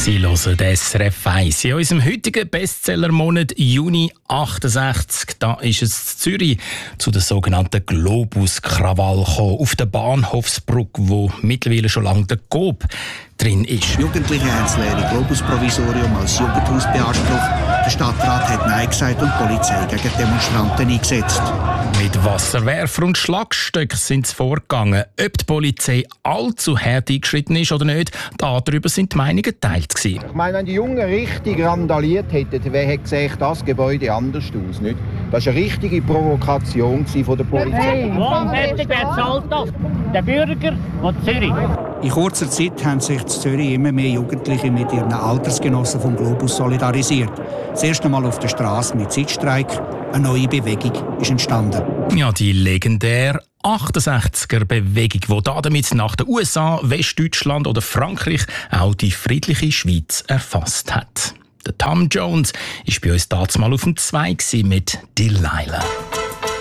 Sie hören das SRF 1. In unserem heutigen Bestsellermonat Juni 68, da ist es in Zürich zu der sogenannten Globus-Krawall gekommen, auf der Bahnhofsbrücke, wo mittlerweile schon lange der Coop drin ist. Jugendliche haben das leere Globus-Provisorium als Jugendhaus beansprucht. Der Stadtrat hat Nein gesagt und die Polizei gegen Demonstranten eingesetzt. Mit Wasserwerfer und Schlagstöcken sind sie vorgegangen. Ob die Polizei allzu hart eingeschritten ist oder nicht, darüber sind die Meinungen geteilt gewesen. Ich meine, wenn die Jungen richtig randaliert hätten, wer hätte gesagt, das Gebäude anders aus, nicht? Das war eine richtige Provokation von der Polizei. Hey, wer zahlt das? Der Bürger von Zürich. In kurzer Zeit haben sich in Zürich immer mehr Jugendliche mit ihren Altersgenossen vom Globus solidarisiert. Das erste Mal auf der Straße mit Sitzstreik. Eine neue Bewegung ist entstanden. Ja, die legendäre 68er-Bewegung, die damit nach den USA, Westdeutschland oder Frankreich auch die friedliche Schweiz erfasst hat. Der Tom Jones war bei uns damals mal auf dem 2 mit Delilah.